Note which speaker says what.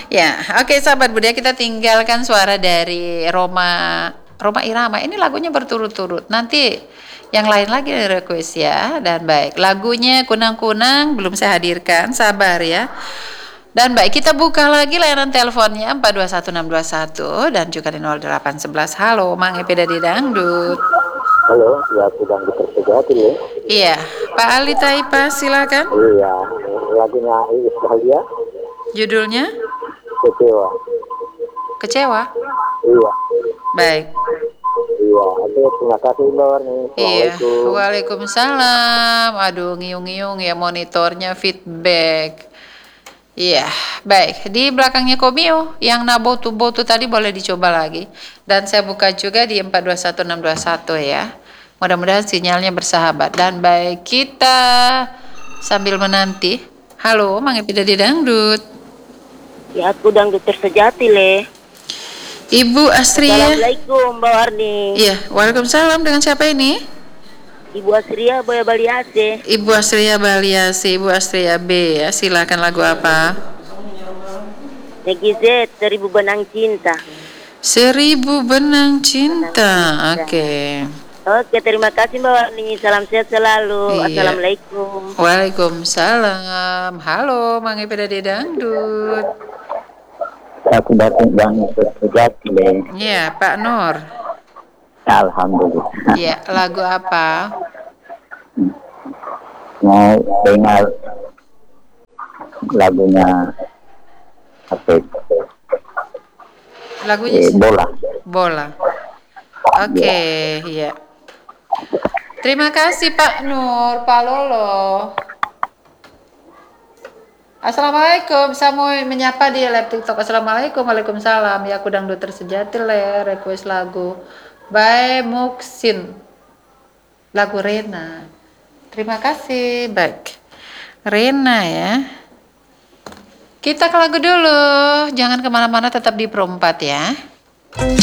Speaker 1: Ya, oke sahabat budaya, kita tinggalkan suara dari Roma Irama. Ini lagunya berturut-turut. Nanti yang lain lagi request ya. Dan baik, lagunya Kunang-Kunang belum saya hadirkan, sabar ya. Dan baik, kita buka lagi layanan teleponnya 421621 dan juga di 0811. Halo, Mang Epi dari Dangdut.
Speaker 2: Halo, ya sedang dipersejatin ya.
Speaker 1: Iya, Pak Ali Taipa silakan.
Speaker 2: Iya, lagunya Iis Dahlia,
Speaker 1: Judulnya
Speaker 2: Kecewa.
Speaker 1: Kecewa.
Speaker 2: Iya,
Speaker 1: Baik.
Speaker 2: iya. Oke, terima kasih Mbak Warni.
Speaker 1: Iya,
Speaker 2: Assalamualaikum.
Speaker 1: waalaikumsalam. Aduh, ngiung-ngiung ya monitornya feedback. Iya, baik. Di belakangnya Komio, yang nabotu-botu tadi boleh dicoba lagi. Dan saya buka juga di 421621 ya. Mudah-mudahan sinyalnya bersahabat. Dan baik, kita sambil menanti. Halo, Mang Epi dari Dangdut.
Speaker 3: Ya, aku dangdut tersejati, Le.
Speaker 1: Ibu Astria.
Speaker 3: Assalamualaikum, Mbak Warni.
Speaker 1: Iya, waalaikumsalam. Dengan siapa ini?
Speaker 3: Ibu Astria Boya Baliase.
Speaker 1: Ibu Astria Baliasi, Ibu Astria B ya. Silakan lagu apa?
Speaker 3: Negi Z, 1000 Benang Cinta.
Speaker 1: 1000 Benang Cinta. Oke.
Speaker 3: Oke, terima kasih Mbak Warni. Salam sehat selalu.
Speaker 1: Iya.
Speaker 3: Assalamualaikum.
Speaker 1: Waalaikumsalam. Halo, Mang Epi dari Dangdut.
Speaker 2: Aku datang Dangdut tersejati ya.
Speaker 1: Iya, Pak Nur.
Speaker 2: Alhamdulillah.
Speaker 1: Iya, lagu apa?
Speaker 2: Mau dengar lagunya apa itu?
Speaker 1: Lagunya
Speaker 2: Bola.
Speaker 1: Bola. Oke, iya. Terima kasih Pak Nur, Pak Lolo. Assalamualaikum, saya mau menyapa di live TikTok. Assalamualaikum, waalaikumsalam. Ya, aku dangdut tersejati le, request lagu by Muksin, lagu Rena. Terima kasih, baik. Rena ya. Kita ke lagu dulu, jangan kemana-mana, tetap di Pro 4 ya.